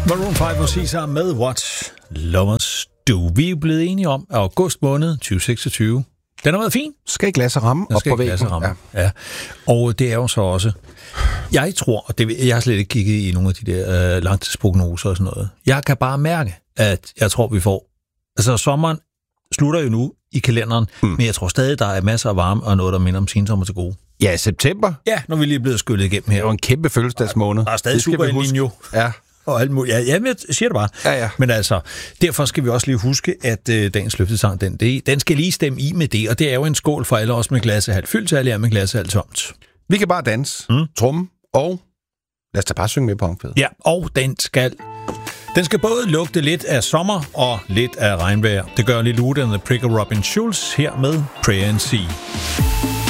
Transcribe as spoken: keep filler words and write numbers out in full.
Maroon fem og Caesar med What Lovers Do. Vi er blevet enige om, at august måned tyve seksogtyve, den har været fin. Skal i glas og ramme op på væggen. Ja. ja. Og det er jo så også... Jeg tror, og det, jeg har slet ikke kigget i nogle af de der øh, langtidsprognoser og sådan noget. Jeg kan bare mærke, at jeg tror, vi får... Altså, sommeren slutter jo nu i kalenderen, mm. men jeg tror stadig, der er masser af varme og noget, der minder om sensommer til gode. Ja, september. Ja, når vi lige er blevet skyllet igennem her. Det var en kæmpe fødselsdagsmåned. Der er stadig super en linje. Ja. Og alt muligt. Ja, jamen, jeg siger det bare. Ja, ja. Men altså, derfor skal vi også lige huske, at øh, dagens løftesang, den, det, den skal lige stemme i med det, og det er jo en skål for alle, også med glasset halvt fyldt, så alle er med glasset halvt tomt. Vi kan bare danse, mm. trumme, og lad os da bare synge med på omkvædet. Ja, og den skal... Den skal både lugte lidt af sommer og lidt af regnvejr. Det gør Lil Uzi and the Prick of Robin Schulz her med Pray and See.